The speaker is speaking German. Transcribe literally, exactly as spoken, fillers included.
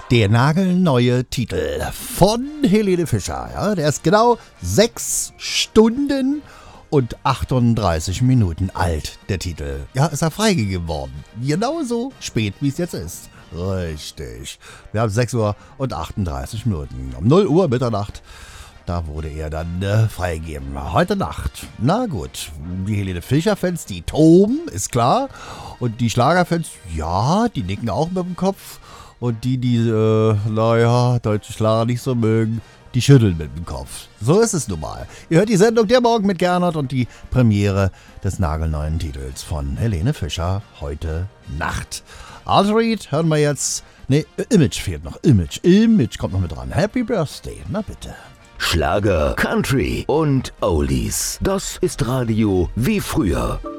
Der nagelneue Titel von Helene Fischer, ja, der ist genau sechs Stunden und achtunddreißig Minuten alt, der Titel. Ja, ist er freigegeben worden. Genauso spät, wie es jetzt ist. Richtig. Wir haben sechs Uhr und achtunddreißig Minuten. Um null Uhr Mitternacht, da wurde er dann äh, freigegeben. Heute Nacht. Na gut, die Helene Fischer-Fans, die toben, ist klar. Und die Schlagerfans, ja, die nicken auch mit dem Kopf. Und die, die, äh, naja, deutsche Schlager nicht so mögen, die schütteln mit dem Kopf. So ist es nun mal. Ihr hört die Sendung Der Morgen mit Gernot und die Premiere des nagelneuen Titels von Helene Fischer heute Nacht. Altered hören wir jetzt. Ne, Image fehlt noch. Image. Image kommt noch mit dran. Happy Birthday. Na bitte. Schlager, Country und Oldies. Das ist Radio wie früher.